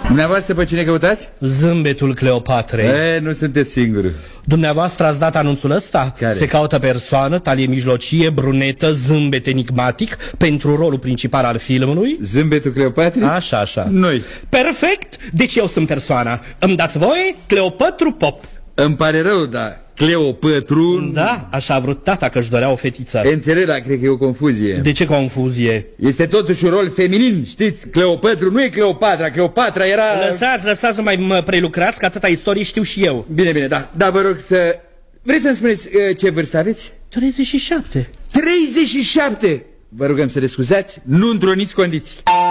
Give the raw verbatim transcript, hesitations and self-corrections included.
Dumneavoastră pe cine căutați? Zâmbetul Cleopatrei. E, nu sunteți singuri. Dumneavoastră ați dat anunțul ăsta? Care? Se caută persoană, talie mijlocie, brunetă, zâmbet enigmatic pentru rolul principal al filmului? Zâmbetul Cleopatrei? Așa, așa. Noi. Perfect, deci eu sunt persoana. Îmi dați voie? Cleopatru Pop. Îmi pare rău, dar Cleopatru... Da, așa a vrut tata că își dorea o fetiță. Înțeleg, dar cred că e o confuzie. De ce confuzie? Este totuși un rol feminin, știți? Cleopatru nu e Cleopatra, Cleopatra era... Lăsați, lăsați să mai mă prelucrați, că atâta istorie știu și eu. Bine, bine, da, da, vă rog să... Vreți să-mi spuneți uh, ce vârstă aveți? treizeci și șapte. treizeci și șapte! Vă rugăm să le scuzați, nu întruniți condiții.